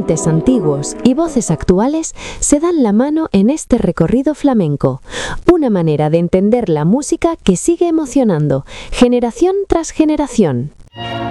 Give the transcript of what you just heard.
cantantes antiguos y voces actuales se dan la mano en este recorrido flamenco, una manera de entender la música que sigue emocionando, generación tras generación.